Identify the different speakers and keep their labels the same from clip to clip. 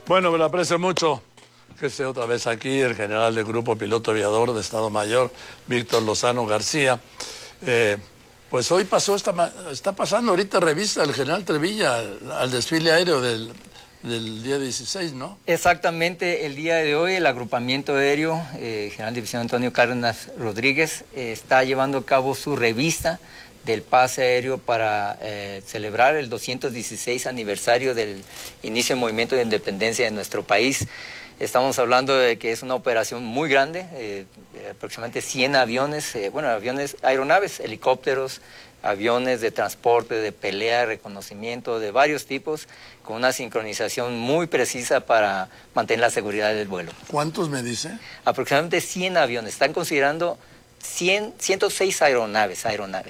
Speaker 1: Bueno, me lo aprecio mucho que esté otra vez aquí el general del Grupo Piloto Aviador de Estado Mayor, Víctor Lozano García. Pues hoy está pasando ahorita revista el general Trevilla al desfile aéreo del día 16, ¿no?
Speaker 2: Exactamente, el día de hoy el agrupamiento aéreo, General División Antonio Cárdenas Rodríguez, está llevando a cabo su revista del pase aéreo para celebrar el 216 aniversario del inicio del movimiento de independencia de nuestro país. Estamos hablando de que es una operación muy grande, aproximadamente 100 aviones, aeronaves, helicópteros, aviones de transporte, de pelea, reconocimiento, de varios tipos, con una sincronización muy precisa para mantener la seguridad del vuelo.
Speaker 1: ¿Cuántos me dice?
Speaker 2: Aproximadamente 100 aviones. Están considerando 106 aeronaves.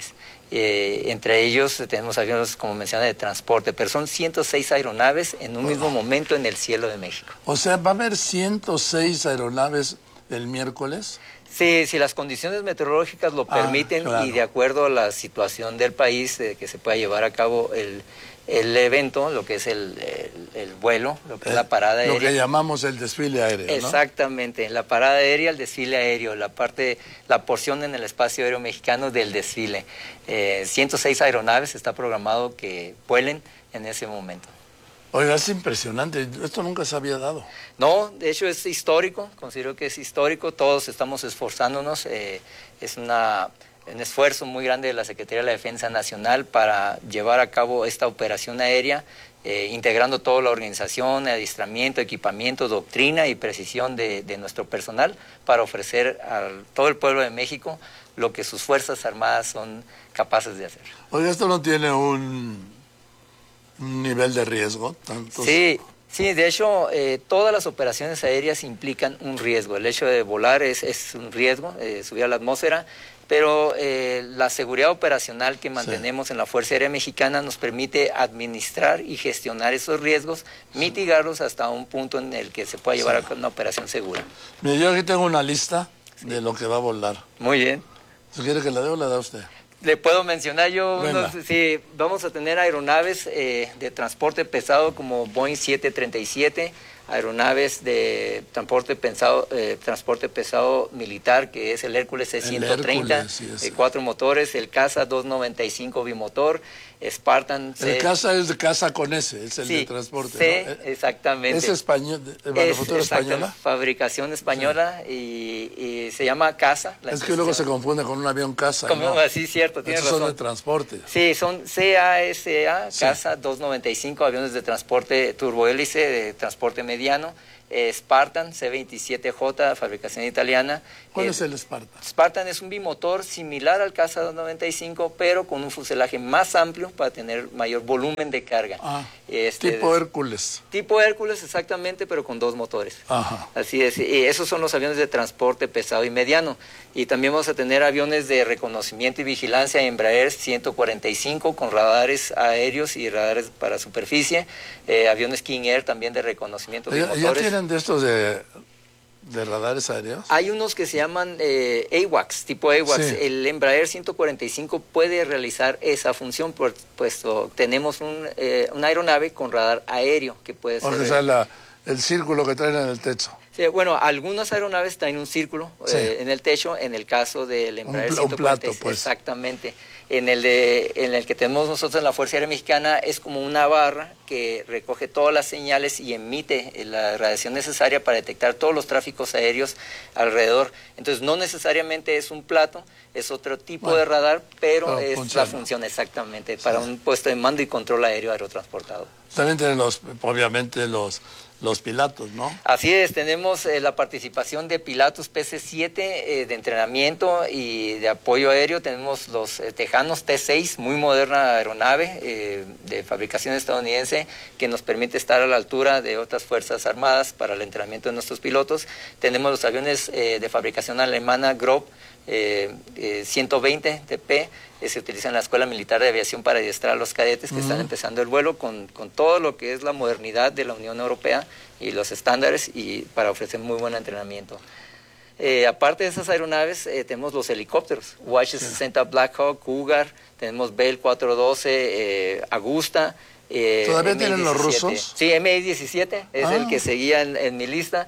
Speaker 2: Entre ellos tenemos aviones, como mencioné, de transporte, pero son 106 aeronaves en un mismo momento en el cielo de México.
Speaker 1: O sea, ¿va a haber 106 aeronaves el miércoles?
Speaker 2: Sí, si las condiciones meteorológicas lo permiten, claro, y de acuerdo a la situación del país, que se pueda llevar a cabo el evento, lo que es el vuelo, lo que es la parada aérea.
Speaker 1: Lo que llamamos el desfile aéreo, ¿no?
Speaker 2: Exactamente, la parada aérea, el desfile aéreo, la porción en el espacio aéreo mexicano del desfile. 106 aeronaves está programado que vuelen en ese momento.
Speaker 1: Oiga, es impresionante, esto nunca se había dado.
Speaker 2: No, de hecho es histórico, considero que es histórico, todos estamos esforzándonos, es un esfuerzo muy grande de la Secretaría de la Defensa Nacional para llevar a cabo esta operación aérea, integrando toda la organización, adiestramiento, equipamiento, doctrina y precisión de nuestro personal para ofrecer a todo el pueblo de México lo que sus Fuerzas Armadas son capaces de hacer.
Speaker 1: Oiga, ¿esto no tiene un nivel de riesgo?
Speaker 2: Sí, de hecho, todas las operaciones aéreas implican un riesgo. El hecho de volar es un riesgo, subir a la atmósfera, pero la seguridad operacional que mantenemos en la Fuerza Aérea Mexicana nos permite administrar y gestionar esos riesgos, mitigarlos hasta un punto en el que se pueda llevar a cabo una operación segura.
Speaker 1: Mire, yo aquí tengo una lista de lo que va a volar.
Speaker 2: Muy bien.
Speaker 1: ¿Si quiere que la dé o la da usted?
Speaker 2: Le puedo mencionar yo sí, vamos a tener aeronaves de transporte pesado como Boeing 737, aeronaves de transporte pesado militar, que es el Hércules C-130, de 4 motores, el Caza 295 bimotor, Spartan
Speaker 1: C. El Caza es de Caza con S, es el de transporte,
Speaker 2: C, ¿no? Exactamente.
Speaker 1: ¿Es español, de manufactura española?
Speaker 2: Fabricación española, y se llama Caza.
Speaker 1: Es que luego se confunde con un avión Caza, ¿no?
Speaker 2: Sí, cierto, tiene razón.
Speaker 1: Son de transporte.
Speaker 2: Sí, son CASA, Caza 295, aviones de transporte turbohélice, de transporte mediano. Spartan C-27J, fabricación italiana.
Speaker 1: ¿Cuál es el Spartan?
Speaker 2: Spartan es un bimotor similar al Caza 295, pero con un fuselaje más amplio para tener mayor volumen de carga.
Speaker 1: Tipo Hércules.
Speaker 2: Tipo Hércules, exactamente, pero con 2 motores.
Speaker 1: Ajá.
Speaker 2: Así es, y esos son los aviones de transporte pesado y mediano. Y también vamos a tener aviones de reconocimiento y vigilancia Embraer 145 con radares aéreos y radares para superficie. Aviones King Air también de reconocimiento bimotores.
Speaker 1: ¿Ya tienen de estos de radares aéreos?
Speaker 2: Hay unos que se llaman AWACS, tipo AWACS. Sí. El Embraer 145 puede realizar esa función, puesto tenemos una aeronave con radar aéreo que puede ser...
Speaker 1: O sea, el círculo que traen en el techo.
Speaker 2: Sí, bueno, algunas aeronaves traen un círculo en el techo, en el caso del Embraer 145. Un plato, pues. Exactamente. En el que tenemos nosotros en la Fuerza Aérea Mexicana es como una barra que recoge todas las señales y emite la radiación necesaria para detectar todos los tráficos aéreos alrededor. Entonces no necesariamente es un plato, es otro tipo de radar, pero es la función exactamente para un puesto de mando y control aéreo aerotransportado.
Speaker 1: También tienen obviamente los pilotos, ¿no?
Speaker 2: Así es, tenemos la participación de pilotos PC-7 de entrenamiento y de apoyo aéreo. Tenemos los Tejanos T-6, muy moderna aeronave de fabricación estadounidense que nos permite estar a la altura de otras fuerzas armadas para el entrenamiento de nuestros pilotos. Tenemos los aviones de fabricación alemana Grob 120 TP, se utiliza en la Escuela Militar de Aviación para adiestrar a los cadetes que están empezando el vuelo con todo lo que es la modernidad de la Unión Europea y los estándares, y para ofrecer muy buen entrenamiento. Aparte de esas aeronaves, tenemos los helicópteros, UH-60 Black Hawk, Cougar, tenemos Bell 412, Agusta,
Speaker 1: ¿Todavía tienen los rusos?
Speaker 2: Sí, MI-17 es el que seguía en mi lista.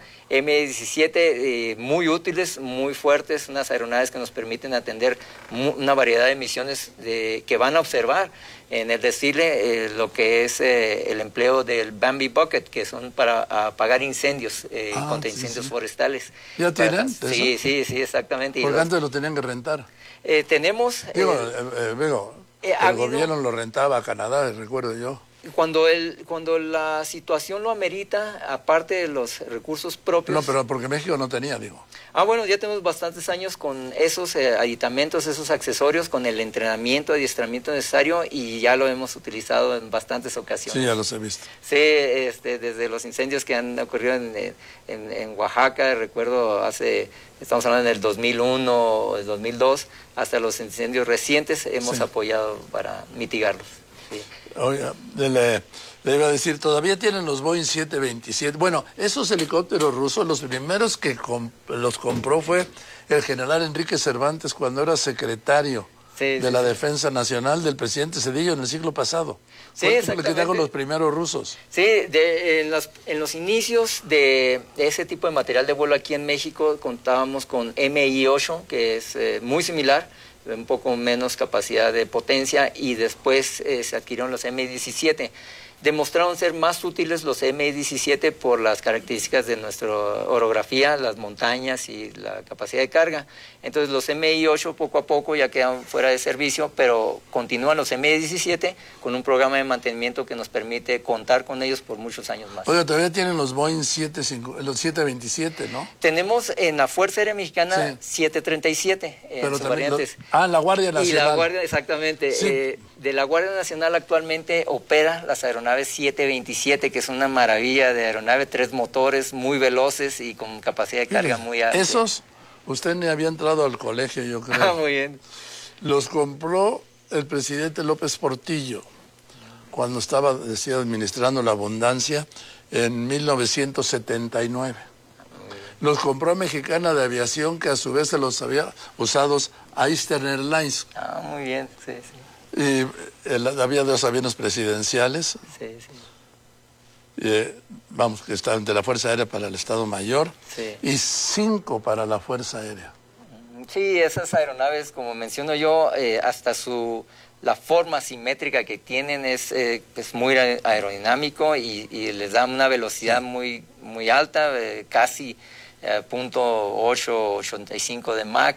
Speaker 2: MI-17, muy útiles, muy fuertes, unas aeronaves que nos permiten atender una variedad de misiones que van a observar en el desfile lo que es el empleo del Bambi Bucket, que son para apagar incendios, contra incendios forestales.
Speaker 1: ¿Ya tienen?
Speaker 2: Sí, exactamente.
Speaker 1: Porque antes lo tenían que rentar.
Speaker 2: Tenemos...
Speaker 1: el gobierno lo rentaba a Canadá, recuerdo yo.
Speaker 2: Cuando la situación lo amerita, aparte de los recursos propios...
Speaker 1: No, pero porque México no tenía, digo.
Speaker 2: Bueno, ya tenemos bastantes años con esos aditamentos, esos accesorios, con el entrenamiento, adiestramiento necesario, y ya lo hemos utilizado en bastantes ocasiones.
Speaker 1: Sí, ya los he visto.
Speaker 2: Sí, desde los incendios que han ocurrido en Oaxaca, recuerdo estamos hablando del 2001 o el 2002, hasta los incendios recientes hemos apoyado para mitigarlos. Sí.
Speaker 1: Oiga, le iba a decir, todavía tienen los Boeing 727. Bueno, esos helicópteros rusos, los primeros que los compró fue el general Enrique Cervantes cuando era secretario de la Defensa Nacional del presidente Zedillo en el siglo pasado.
Speaker 2: Sí, exactamente.
Speaker 1: Con los primeros rusos.
Speaker 2: Sí, en los inicios de ese tipo de material de vuelo aquí en México contábamos con MI-8, que es muy similar, un poco menos capacidad de potencia, y después se adquirieron los MI-17. Demostraron ser más útiles los MI-17 por las características de nuestra orografía, las montañas y la capacidad de carga. Entonces los MI-8 poco a poco ya quedan fuera de servicio, pero continúan los MI-17 con un programa de mantenimiento que nos permite contar con ellos por muchos años más.
Speaker 1: Oiga, todavía tienen los Boeing los 727, ¿no?
Speaker 2: Tenemos en la Fuerza Aérea Mexicana 737 en sus variantes.
Speaker 1: La Guardia Nacional.
Speaker 2: Y la Guardia, exactamente.
Speaker 1: Sí.
Speaker 2: De la Guardia Nacional actualmente opera las aeronaves 727, que es una maravilla de aeronave, 3 motores muy veloces y con capacidad de carga muy alta.
Speaker 1: Esos, usted ni había entrado al colegio, yo creo.
Speaker 2: Muy bien.
Speaker 1: Los compró el presidente López Portillo cuando estaba, administrando la abundancia en 1979. Los compró Mexicana de Aviación, que a su vez se los había usados a Eastern Airlines.
Speaker 2: Muy bien, sí.
Speaker 1: Y había 2 aviones presidenciales.
Speaker 2: Sí.
Speaker 1: Que estaban de la Fuerza Aérea para el Estado Mayor.
Speaker 2: Sí.
Speaker 1: Y 5 para la Fuerza Aérea.
Speaker 2: Sí, esas aeronaves, como menciono yo, hasta la forma simétrica que tienen es muy aerodinámico y les da una velocidad muy alta, casi 0.885 de Mach,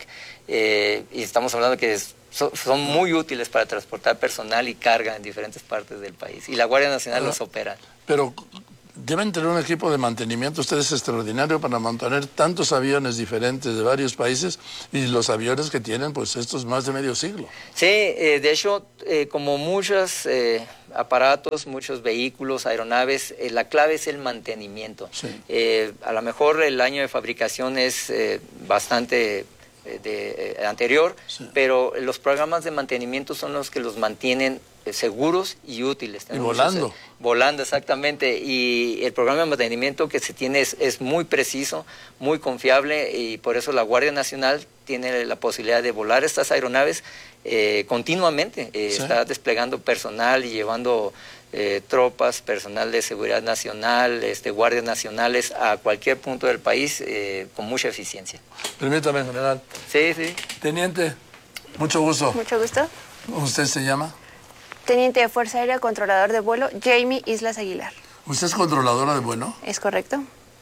Speaker 2: y estamos hablando que son muy útiles para transportar personal y carga en diferentes partes del país, y la Guardia Nacional los opera.
Speaker 1: Pero deben tener un equipo de mantenimiento ustedes extraordinario para mantener tantos aviones diferentes de varios países, y los aviones que tienen pues estos más de medio siglo.
Speaker 2: Sí, de hecho, como muchos aparatos, muchos vehículos, aeronaves, la clave es el mantenimiento.
Speaker 1: Sí.
Speaker 2: A lo mejor el año de fabricación es bastante anterior, pero los programas de mantenimiento son los que los mantienen seguros y útiles.
Speaker 1: Y volando.
Speaker 2: Volando, exactamente. Y el programa de mantenimiento que se tiene es muy preciso, muy confiable, y por eso la Guardia Nacional tiene la posibilidad de volar estas aeronaves continuamente. Está desplegando personal y llevando tropas, personal de seguridad nacional, guardias nacionales a cualquier punto del país con mucha eficiencia.
Speaker 1: Permítame, general.
Speaker 2: Sí.
Speaker 1: Teniente, mucho gusto.
Speaker 3: Mucho gusto.
Speaker 1: ¿Usted se llama?
Speaker 3: Teniente de Fuerza Aérea, controlador de vuelo, Jamie Islas Aguilar.
Speaker 1: ¿Usted es controladora de vuelo?
Speaker 3: ¿Es correcto?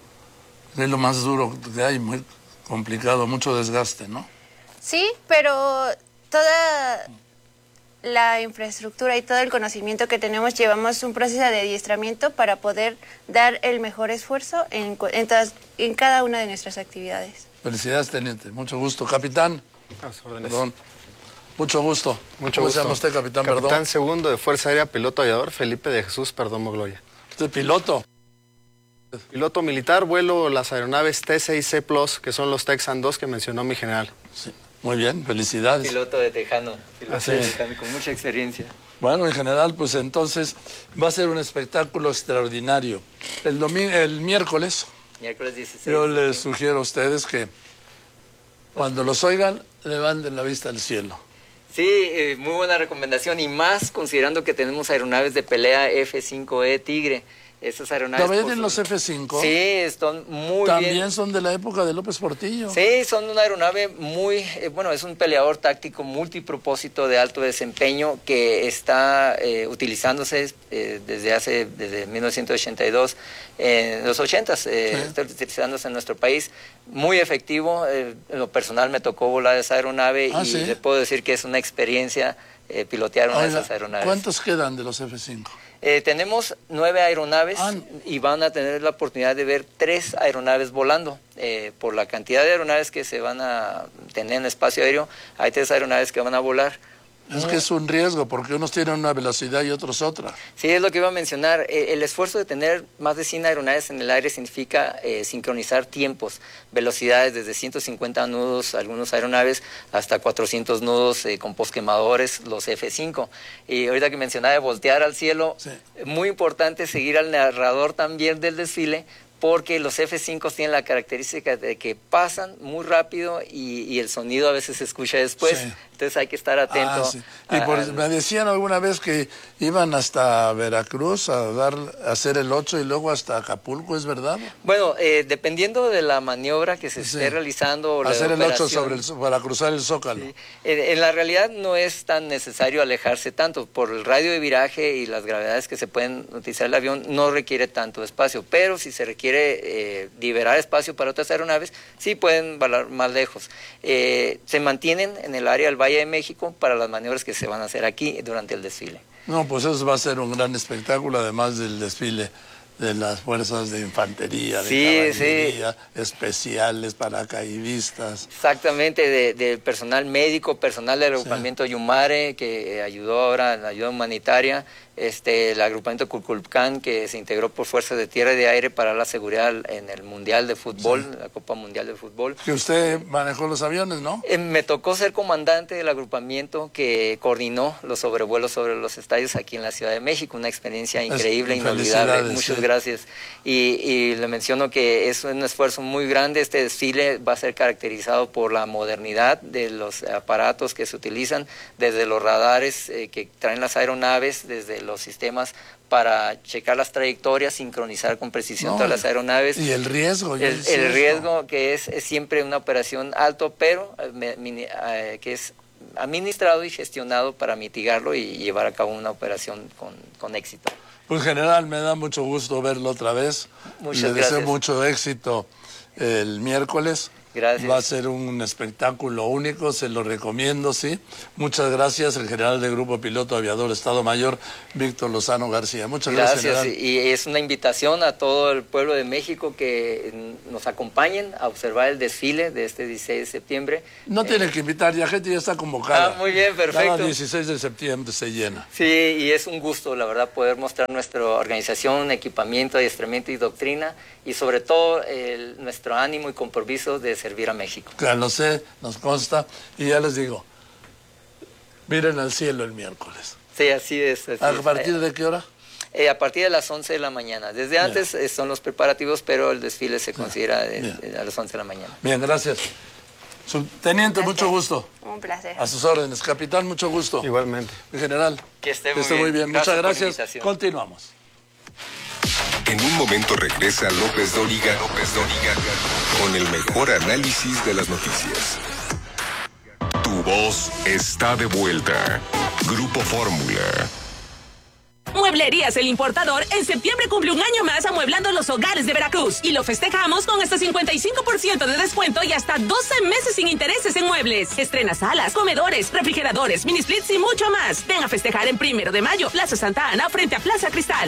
Speaker 1: Es lo más duro que hay, muy complicado, mucho desgaste, ¿no?
Speaker 3: Sí, pero toda la infraestructura y todo el conocimiento que tenemos, llevamos un proceso de adiestramiento para poder dar el mejor esfuerzo en cada una de nuestras actividades.
Speaker 1: Felicidades, teniente. Mucho gusto. Capitán.
Speaker 4: A sus órdenes.
Speaker 1: Perdón. Mucho gusto.
Speaker 4: ¿Cómo
Speaker 1: se llama usted, capitán?
Speaker 4: Capitán segundo de Fuerza Aérea, piloto aviador, Felipe de Jesús Perdomo Gloria.
Speaker 1: ¿Usted es piloto?
Speaker 4: Piloto militar, vuelo las aeronaves T-6C Plus, que son los Texan 2 que mencionó mi general.
Speaker 1: Sí. Muy bien, felicidades.
Speaker 2: Piloto de Tejano, con mucha experiencia.
Speaker 1: Bueno, en general, pues entonces va a ser un espectáculo extraordinario. El miércoles,
Speaker 2: Miércoles 16.
Speaker 1: yo les sugiero a ustedes que cuando los oigan, levanten la vista al cielo.
Speaker 2: Sí, muy buena recomendación, y más considerando que tenemos aeronaves de pelea F-5E Tigre. Esas aeronaves...
Speaker 1: ¿También en los F-5?
Speaker 2: Sí, están muy
Speaker 1: ¿También
Speaker 2: bien.
Speaker 1: son de la época de López Portillo?
Speaker 2: Sí, son una aeronave muy... bueno, es un peleador táctico multipropósito de alto desempeño que está utilizándose desde 1982, los 80s, está utilizándose en nuestro país. Muy efectivo. En lo personal me tocó volar esa aeronave y
Speaker 1: ¿sí?
Speaker 2: le puedo decir que es una experiencia pilotear una de esas aeronaves.
Speaker 1: ¿Cuántos quedan de los F-5?
Speaker 2: Tenemos 9 aeronaves y van a tener la oportunidad de ver 3 aeronaves volando. Por la cantidad de aeronaves que se van a tener en el espacio aéreo, hay 3 aeronaves que van a volar.
Speaker 1: Es que es un riesgo, porque unos tienen una velocidad y otros otra.
Speaker 2: Sí, es lo que iba a mencionar. El esfuerzo de tener más de 100 aeronaves en el aire significa sincronizar tiempos, velocidades desde 150 nudos, algunos aeronaves, hasta 400 nudos con posquemadores, los F-5. Y ahorita que mencionaba de voltear al cielo, sí, muy importante seguir al narrador también del desfile, porque los F-5 tienen la característica de que pasan muy rápido y el sonido a veces se escucha después. Sí. Entonces hay que estar atento.
Speaker 1: Sí. Me decían alguna vez que iban hasta Veracruz a hacer el 8 y luego hasta Acapulco, ¿es verdad?
Speaker 2: Bueno, dependiendo de la maniobra que se esté realizando.
Speaker 1: Hacer el 8 para cruzar el Zócalo.
Speaker 2: Sí. En la realidad no es tan necesario alejarse tanto. Por el radio de viraje y las gravedades que se pueden utilizar el avión, no requiere tanto espacio. Pero si se requiere liberar espacio para otras aeronaves, sí pueden volar más lejos. Se mantienen en el área del Valle de México para las maniobras que se van a hacer aquí durante el desfile.
Speaker 1: No, pues eso va a ser un gran espectáculo, además del desfile de las fuerzas de infantería, de caballería, especiales, paracaidistas.
Speaker 2: Exactamente, de personal médico, personal del agrupamiento Yumare, que ayudó ahora en la ayuda humanitaria, el agrupamiento Cuculcán, que se integró por fuerzas de tierra y de aire para la seguridad en el Mundial de Fútbol, la Copa Mundial de Fútbol.
Speaker 1: Que usted manejó los aviones, ¿no?
Speaker 2: Me tocó ser comandante del agrupamiento que coordinó los sobrevuelos sobre los estadios aquí en la Ciudad de México, una experiencia increíble, inolvidable. Muchas gracias. Y le menciono que es un esfuerzo muy grande. Este desfile va a ser caracterizado por la modernidad de los aparatos que se utilizan, desde los radares que traen las aeronaves, desde los sistemas para checar las trayectorias, sincronizar con precisión todas las aeronaves.
Speaker 1: Y el riesgo.
Speaker 2: El riesgo que es siempre una operación alto, pero que es administrado y gestionado para mitigarlo y llevar a cabo una operación con éxito.
Speaker 1: Pues general, me da mucho gusto verlo otra vez.
Speaker 2: Muchas gracias.
Speaker 1: Le deseo mucho éxito el miércoles.
Speaker 2: Gracias.
Speaker 1: Va a ser un espectáculo único, se lo recomiendo, sí. Muchas gracias, el general del Grupo Piloto Aviador Estado Mayor, Víctor Lozano García. Muchas gracias, general.
Speaker 2: Y es una invitación a todo el pueblo de México que nos acompañen a observar el desfile de este 16 de septiembre.
Speaker 1: No tienen que invitar, ya gente ya está convocada.
Speaker 2: Muy bien, perfecto.
Speaker 1: Cada 16 de septiembre se llena.
Speaker 2: Sí, y es un gusto, la verdad, poder mostrar nuestra organización, equipamiento, adiestramiento y doctrina, y sobre todo nuestro ánimo y compromiso de servir a México.
Speaker 1: Claro, lo sé, nos consta, y ya les digo, miren al cielo el miércoles.
Speaker 2: Sí, así es.
Speaker 1: ¿A partir de qué hora?
Speaker 2: A partir de las 11 de la mañana. Desde antes son los preparativos, pero el desfile se considera a las 11 de la mañana.
Speaker 1: Bien, gracias. Subteniente, mucho gusto.
Speaker 3: Un placer.
Speaker 1: A sus órdenes. Capitán, mucho gusto.
Speaker 4: Igualmente.
Speaker 1: Mi general.
Speaker 2: Que esté muy bien.
Speaker 1: Muchas gracias. Continuamos.
Speaker 5: En un momento regresa López Dóriga con el mejor análisis de las noticias. Tu voz está de vuelta. Grupo Fórmula.
Speaker 6: Mueblerías El Importador en septiembre cumple un año más amueblando los hogares de Veracruz y lo festejamos con hasta 55% de descuento y hasta 12 meses sin intereses en muebles. Estrena salas, comedores, refrigeradores, mini splits y mucho más. Ven a festejar en 1 de mayo, Plaza Santa Ana, frente a Plaza Cristal.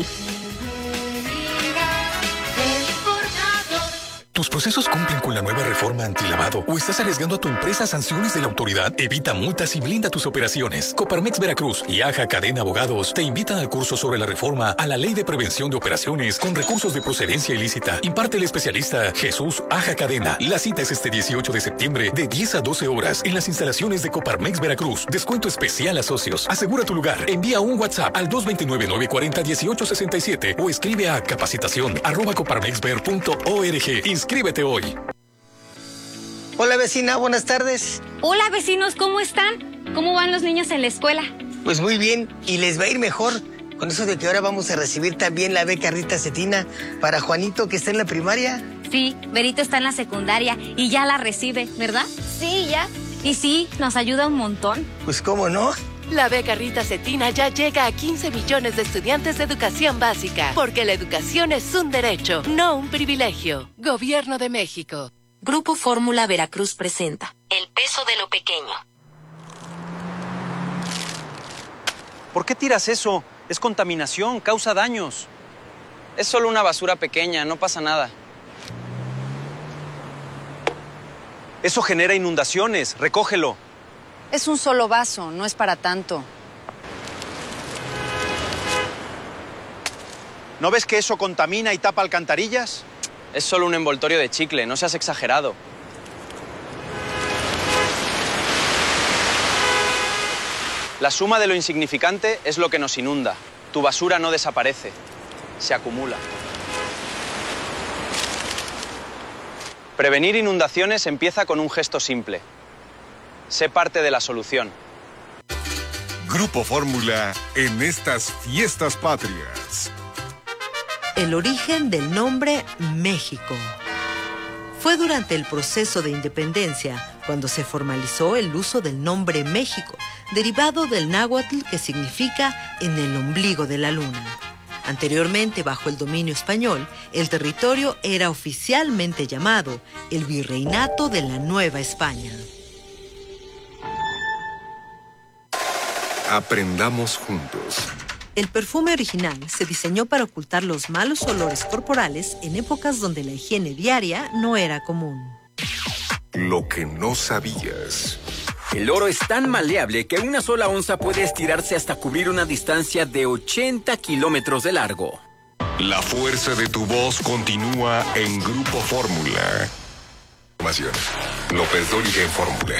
Speaker 7: ¿Tus procesos cumplen con la nueva reforma antilavado o estás arriesgando a tu empresa a sanciones de la autoridad? Evita multas y blinda tus operaciones. Coparmex Veracruz y Aja Cadena Abogados te invitan al curso sobre la reforma a la Ley de Prevención de Operaciones con recursos de procedencia ilícita. Imparte el especialista Jesús Aja Cadena. La cita es este 18 de septiembre de 10 a 12 horas en las instalaciones de Coparmex Veracruz. Descuento especial a socios. Asegura tu lugar. Envía un WhatsApp al 229-940-1867 o escribe a capacitación@coparmexver.org. Inscríbete hoy.
Speaker 8: Hola vecina, buenas tardes.
Speaker 9: Hola vecinos, ¿cómo están?
Speaker 8: ¿cómo van los niños en la escuela?
Speaker 9: Pues muy bien, y les va a ir mejor. Con eso de que ahora vamos a recibir también la beca Rita Cetina para Juanito, que está en la primaria.
Speaker 8: Sí, Berito está en la secundaria y ya la recibe, ¿verdad?
Speaker 3: Sí, ya.
Speaker 8: Y sí, nos ayuda un montón.
Speaker 9: Pues cómo no.
Speaker 10: La beca Rita Cetina ya llega a 15 millones de estudiantes de educación básica, porque la educación es un derecho, no un privilegio. Gobierno de México.
Speaker 11: Grupo Fórmula Veracruz presenta El peso de lo pequeño.
Speaker 12: ¿Por qué tiras eso? Es contaminación, causa daños.
Speaker 13: Es solo una basura pequeña, no pasa nada.
Speaker 12: Eso genera inundaciones, recógelo.
Speaker 14: Es un solo vaso, no es para tanto.
Speaker 12: ¿No ves que eso contamina y tapa alcantarillas?
Speaker 13: Es solo un envoltorio de chicle, no seas exagerado.
Speaker 12: La suma de lo insignificante es lo que nos inunda. Tu basura no desaparece, se acumula. Prevenir inundaciones empieza con un gesto simple. Sé parte de la solución.
Speaker 5: Grupo Fórmula en estas fiestas patrias.
Speaker 15: El origen del nombre México. Fue durante el proceso de independencia cuando se formalizó el uso del nombre México, derivado del náhuatl que significa en el ombligo de la luna. Anteriormente, bajo el dominio español, el territorio era oficialmente llamado el Virreinato de la Nueva España.
Speaker 5: Aprendamos juntos.
Speaker 15: El perfume original se diseñó para ocultar los malos olores corporales en épocas donde la higiene diaria no era común.
Speaker 5: Lo que no sabías.
Speaker 16: El oro es tan maleable que una sola onza puede estirarse hasta cubrir una distancia de 80 kilómetros de largo.
Speaker 5: La fuerza de tu voz continúa en Grupo Fórmula. López Dóriga en Fórmula.